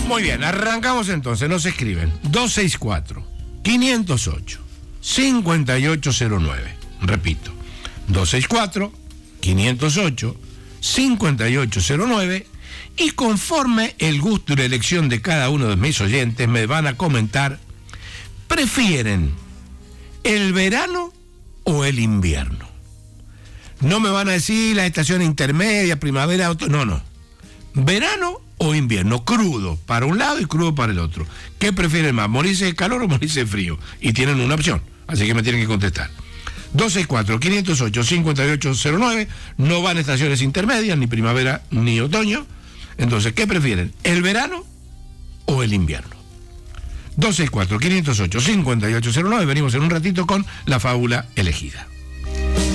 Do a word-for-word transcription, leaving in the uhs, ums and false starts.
Muy bien, arrancamos entonces, nos escriben dos seis cuatro, cinco cero ocho, cinco ocho cero nueve. Repito, dos seis cuatro, cinco cero ocho, cinco ocho cero nueve, y conforme el gusto y la elección de cada uno de mis oyentes me van a comentar, ¿prefieren el verano o el invierno? No me van a decir la estación intermedia, primavera, otoño, no, no. ¿Verano o invierno? Crudo para un lado y crudo para el otro. ¿Qué prefieren más, morirse de calor o morirse de frío? Y tienen una opción, así que me tienen que contestar. dos seis cuatro, cinco cero ocho, cinco ocho cero nueve, no van estaciones intermedias, ni primavera ni otoño. Entonces, ¿qué prefieren? ¿El verano o el invierno? dos seis cuatro, cinco cero ocho, cinco ocho cero nueve, venimos en un ratito con la fábula elegida.